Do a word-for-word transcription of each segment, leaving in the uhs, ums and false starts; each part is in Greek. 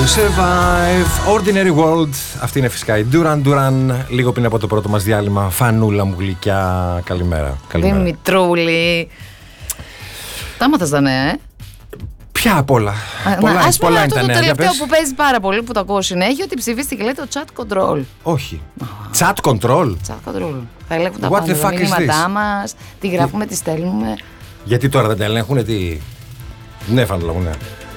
Survive, Ordinary World. Αυτή είναι φυσικά η Duran Duran. Λίγο πριν από το πρώτο μας διάλειμμα. Φανούλα μου γλυκιά. Καλημέρα. Καλημέρα. Δημητρούλη. Τα έμαθες τα νέα, ε. Ποια απ' όλα. Α, πολλά, ας πούμε πολλά αυτό είναι το τα νέα. τελευταίο που παίζει πάρα πολύ, που το ακούω συνέχεια, ότι ψηφίστηκε, λέει, το chat control. Όχι. Chat control. Chat control. Θα ελέγχουν τα What πάντα, the τα fuck is μηνύματά this? μας, τι γράφουμε, τι στέλνουμε. Γιατί τώρα δεν τα ελέγχουνε, τι. Ναι, Φανούλα μου, ναι.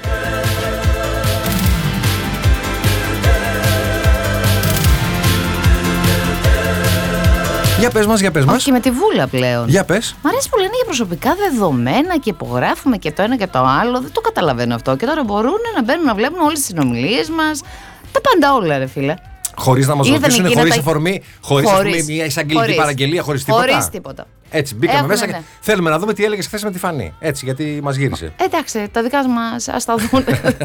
Για πες μας, για πες μας. Όχι, και με τη βούλα πλέον. Για πες. Μ' αρέσει που λένε για προσωπικά δεδομένα και υπογράφουμε και το ένα και το άλλο. Δεν το καταλαβαίνω αυτό. Και τώρα μπορούν να μπαίνουν να βλέπουν όλες τις συνομιλίες μας. Τα πάντα όλα, ρε φίλε. Χωρίς να μας Είδαν ρωτήσουν, εκείνα χωρίς τα- αφορμή, χωρίς, Χωρίς. αφορμή, μια εισαγγελική Χωρίς. παραγγελία, χωρίς τίποτα. Χωρίς τίποτα. Έτσι, μπήκαμε Έχουμε, μέσα ναι. και θέλουμε να δούμε τι έλεγες χθες με τη Φανή. Έτσι, γιατί μας γύρισε. Εντάξει, τα δικά μας, ας τα δουν.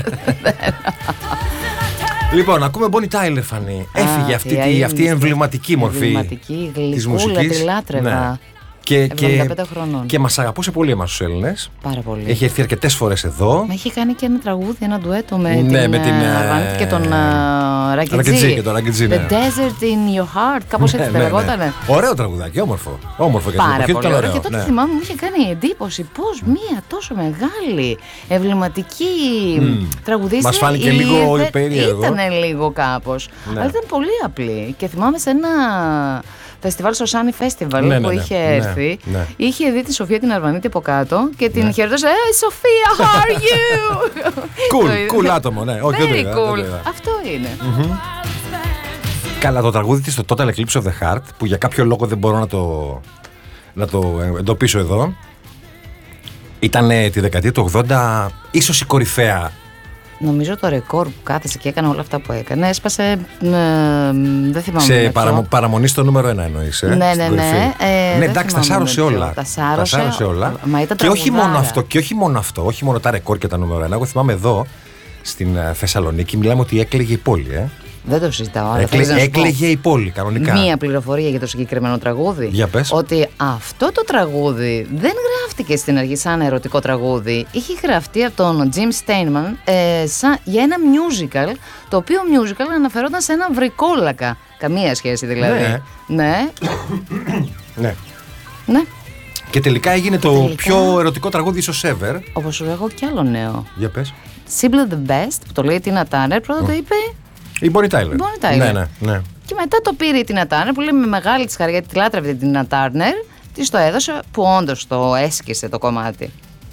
Λοιπόν, ακούμε Bonnie Tyler, Φανή. Έφυγε αυτή, τι τη, αυτή η εμβληματική μορφή εμβληματική, της γλυκούλα, μουσικής. τη λάτρευα. Ναι. Και, και, εβδομήντα πέντε χρονών. και μας αγαπούσε πολύ εμάς τους Έλληνες. Πάρα πολύ. Έχει έρθει αρκετές φορές εδώ. Με έχει κάνει και ένα τραγούδι, ένα ντουέτο με Ναι, την με την, ε, ε, Αρβανίτη και τον ε, Ρακιτζή Ρακιτζή. και τον Ρακιτζή, ναι. The Desert in Your Heart, κάπως έτσι Ναι, δεν ναι, ναι. λεγότανε. Ωραίο τραγουδάκι, όμορφο. Όμορφο και Πάρα την εποχή πολύ ήταν ωραίο. Και τότε ναι. θυμάμαι μου είχε κάνει εντύπωση πώς μία τόσο μεγάλη, εμβληματική Μμμ. τραγουδίστρια. Μας φάνηκε λίγο ήρθε- περίεργο. Ήτανε λίγο κάπως. Ναι. Αλλά ήταν πολύ απλή. Και θυμάμαι σε ένα φεστιβάλ, στο Sunny Festival, Ναι, ναι, που ναι. είχε Ναι, έρθει, ναι. είχε δει τη Σοφία την Αρβανίτη από κάτω και την Ναι. χαιρετούσε. Hey, Σοφία, how are you? Cool, Το είδε. cool άτομο, ναι. Όχι, δεν το Very είδα, δεν το cool. είδα. Αυτό είναι. Καλά, το τραγούδι της στο Total Eclipse of the Heart, που για κάποιο λόγο δεν μπορώ να το, να το εντοπίσω εδώ, ήταν ε, τη δεκαετία του ογδόντα ίσως η κορυφαία. Νομίζω το ρεκόρ που κάθεσε και έκανε όλα αυτά που έκανε έσπασε. Ε, δεν θυμάμαι. Σε με παραμο, ποιο. παραμονή στο νούμερο ένα εννοείς, ε, Ναι, στην ναι, κορυφή. ναι. Ε, Ναι, δεν εντάξει, τα θυμάμαι σάρωσε με ποιο. όλα. Τα σάρωσε, Τα σάρωσε όλα. Μα ήταν και, όχι μόνο τραγουδάρα. αυτό, και όχι μόνο αυτό, όχι μόνο τα ρεκόρ και τα νούμερο ένα. Εγώ θυμάμαι εδώ, στην ε, Θεσσαλονίκη, μιλάμε ότι έκλαιγε η πόλη. Ε. Δεν το συζητάω. αλλά Έκλε, θέλεις να σου πω έκλαιγε η πόλη, κανονικά. μία πληροφορία για το συγκεκριμένο τραγούδι. Για πες. Ότι αυτό το τραγούδι δεν γράφτηκε στην αρχή σαν ερωτικό τραγούδι. Είχε γραφτεί από τον Jim Steinman ε, σαν, για ένα musical, το οποίο musical αναφερόταν σε ένα βρικόλακα. Καμία σχέση δηλαδή. Ναι. Ναι. Ναι. Ναι. Και τελικά έγινε το τελικά- πιο ερωτικό τραγούδι ίσως ever. Όπως σου λέγω κι άλλο νέο. Για πες. Simply the Best, που το λέει η Tina Turner, πρώτα το είπε. Η Bonnie Tyler. Bonnie Tyler. Ναι, ναι, ναι. Και μετά το πήρε η Tina Turner, που λέει με μεγάλη της χαρά, γιατί τη λάτρευε την Tina Turner, της το έδωσε, που όντως το έσκησε το κομμάτι.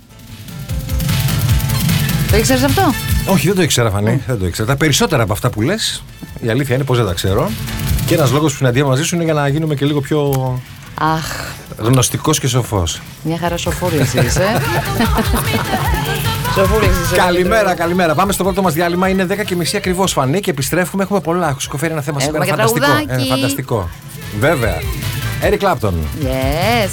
Το ήξερες αυτό? Όχι, δεν το ήξερα, Φανή. Δεν το ήξερα. Τα περισσότερα από αυτά που λες, η αλήθεια είναι πως δεν τα ξέρω. Και ένας λόγος που συναντιέμαι μαζί σου είναι για να γίνουμε και λίγο πιο Αχ, γνωστικός και σοφός. μια χαρά σοφούλης είσαι. Σοφούλης είσαι. Καλημέρα, καλημέρα. Πάμε στο πρώτο μας διάλειμμα. Είναι δέκα και μισή ακριβώς, Φανή, και επιστρέφουμε. Έχουμε πολλά. Έχω σκοφέρει ένα θέμα Έχουμε σήμερα και φανταστικό. τραγουδάκι. Ε, φανταστικό. Βέβαια. Eric Clapton. Yes.